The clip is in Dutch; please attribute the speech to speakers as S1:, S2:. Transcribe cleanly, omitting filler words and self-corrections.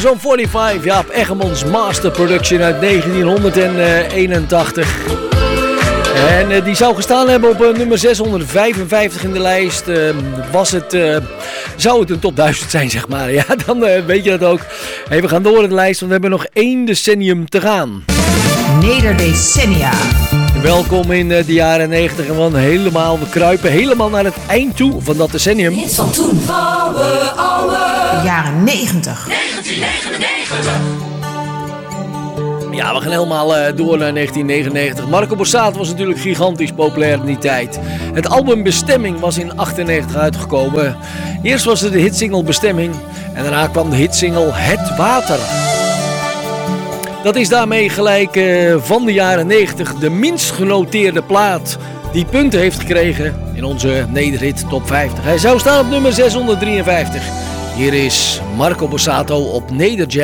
S1: Zo'n 45, Jaap Egemans Master Production uit 1981. En die zou gestaan hebben op nummer 655 in de lijst. Zou het een top 1000 zijn, zeg maar. Ja, dan weet je dat ook. Hey, we gaan door in de lijst, want we hebben nog 1 decennium te gaan.
S2: Nederdecennia.
S1: Welkom in de jaren 90 en we kruipen helemaal naar het eind toe van dat decennium.
S2: Hits van toen. De jaren 90.
S3: 1999.
S1: Ja, we gaan helemaal door naar 1999. Marco Borsato was natuurlijk gigantisch populair in die tijd. Het album Bestemming was in 1998 uitgekomen. Eerst was het de hitsingle Bestemming en daarna kwam de hitsingle Het Water. Dat is daarmee gelijk van de jaren 90 de minst genoteerde plaat die punten heeft gekregen in onze Nederhit Top 50. Hij zou staan op nummer 653. Hier is Marco Borsato op Nederjazz.